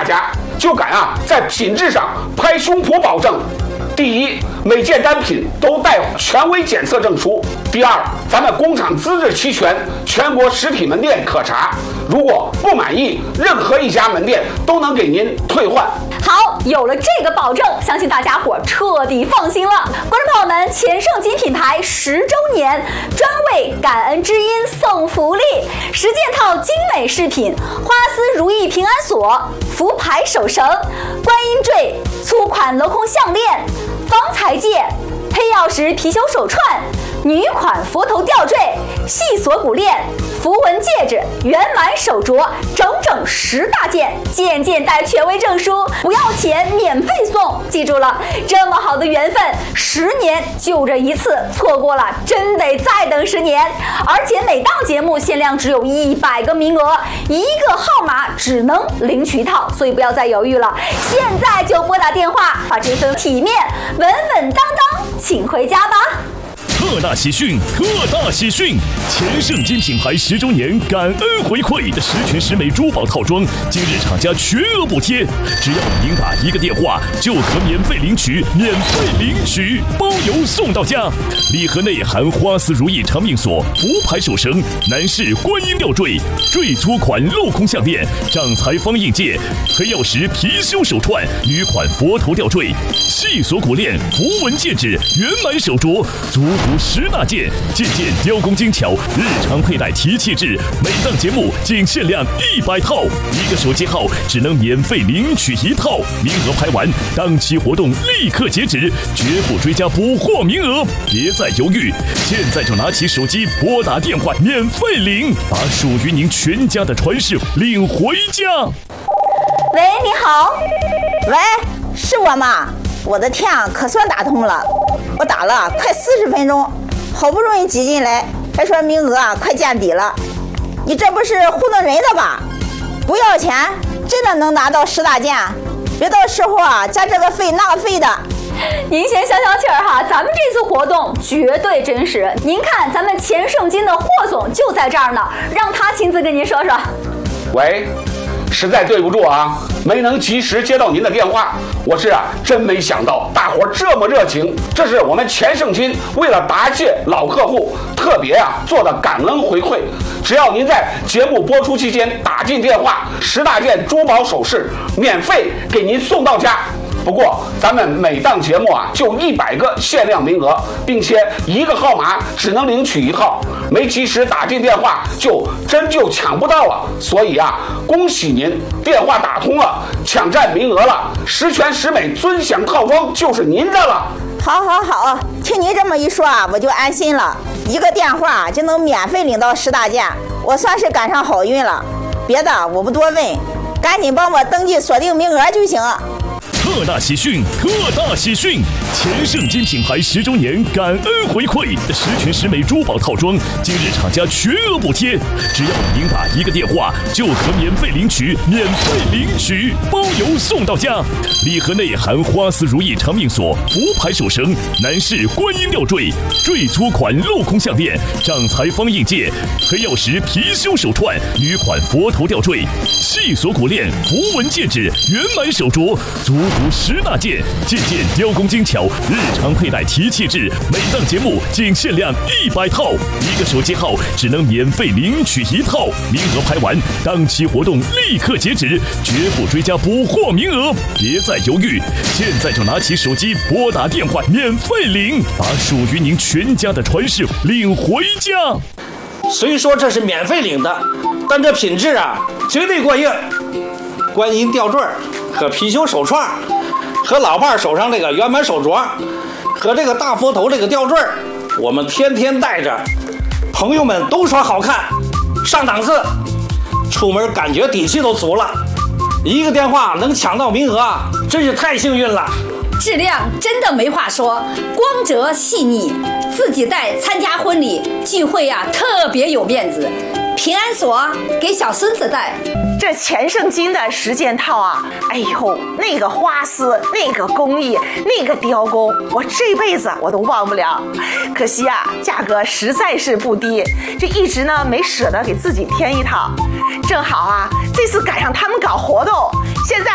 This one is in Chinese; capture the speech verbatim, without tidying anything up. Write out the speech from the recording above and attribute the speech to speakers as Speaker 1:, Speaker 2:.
Speaker 1: 家，就敢啊在品质上拍胸脯保证。第一，每件单品都带权威检测证书。第二，咱们工厂资质齐全，全国实体门店可查。如果不满意，任何一家门店都能给您退换。
Speaker 2: 好，有了这个保证，相信大家伙彻底放心了。观众朋友们，钱盛金品牌十周年专为感恩知音送福利，十件套精美饰品，花丝如意平安锁、福牌手绳、观音坠、粗款镂空项链、方才戒、黑曜石貔貅手串、女款佛头吊坠、细锁骨链、符文戒指、圆满手镯，整整十大件，件件带权威证书，不要钱，免费送。记住了，这么好的缘分，十年就这一次，错过了真得再等十年。而且每档节目限量只有一百个名额，一个号码只能领取一套，所以不要再犹豫了，现在就拨打电话，把这份体面稳稳当当请回家吧。
Speaker 3: 特大喜讯！特大喜讯！钱盛金品牌十周年感恩回馈的十全十美珠宝套装，今日厂家全额补贴，只要您打一个电话就可免费领取，免费领取，包邮送到家。礼盒内含花丝如意长命锁、福牌手绳、男士观音吊坠、坠粗款镂空项链、掌裁方印戒、黑曜石貔貅手串、女款佛头吊坠、细锁骨链、符文戒指、圆满手镯，足足十大件，件件雕工精巧，日常佩戴提气质。每档节目仅限量一百套，一个手机号只能免费领取一套，名额拍完，当期活动立刻截止，绝不追加补货名额。别再犹豫，现在就拿起手机拨打电话，免费领，把属于您全家的传世领回家。
Speaker 2: 喂，你好。
Speaker 4: 喂，是我吗？我的天啊，可算打通了！我打了快四十分钟，好不容易挤进来，还说名额啊快见底了。你这不是糊弄人的吧？不要钱，真的能拿到十大件？别到时候啊加这个费那个费的。
Speaker 2: 您先消消气儿哈，咱们这次活动绝对真实。您看，咱们钱盛金的霍总就在这儿呢，让他亲自跟您说说。
Speaker 1: 喂。实在对不住啊，没能及时接到您的电话。我是啊，真没想到大伙这么热情。这是我们钱盛金为了答谢老客户，特别啊做的感恩回馈。只要您在节目播出期间打进电话，十大件珠宝首饰免费给您送到家。不过咱们每档节目啊就一百个限量名额，并且一个号码只能领取一套，没及时打进电话就真就抢不到了。所以啊，恭喜您电话打通了，抢占名额了，十全十美尊享套装就是您的了。
Speaker 4: 好好好，听您这么一说啊，我就安心了，一个电话就能免费领到十大件，我算是赶上好运了。别的我不多问，赶紧帮我登记锁定名额就行。
Speaker 3: 特大喜讯！特大喜讯！钱盛金品牌十周年感恩回馈的十全十美珠宝套装，今日厂家全额补贴，只要您打一个电话就可免费领取，免费领取，包邮送到家。礼盒内含花丝如意长命锁、福牌手绳、男士观音吊坠、坠粗款镂空项链、掌裁方印戒、黑曜石貔貅手串、女款佛头吊坠、细锁骨链、符文戒指、圆满手镯，足足十大件，件件雕工精巧，日常佩戴提气质。每档节目仅限量一百套，一个手机号只能免费领取一套，名额拍完，当期活动立刻截止，绝不追加补货名额。别再犹豫，现在就拿起手机拨打电话，免费领，把属于您全家的传世领回家。
Speaker 5: 虽说这是免费领的，但这品质啊绝对过硬。观音吊坠和貔貅手串，和老伴手上这个圆满手镯，和这个大佛头这个吊坠，我们天天戴着，朋友们都说好看，上档次，出门感觉底气都足了。一个电话能抢到名额，真是太幸运了。
Speaker 6: 质量真的没话说，光泽细腻，自己戴参加婚礼聚会啊，特别有面子。平安锁给小孙子戴。
Speaker 7: 这钱盛金的十件套啊，哎呦，那个花丝，那个工艺，那个雕工，我这辈子我都忘不了。可惜啊，价格实在是不低，这一直呢没舍得给自己添一套。正好啊，这次赶上他们搞活动，现在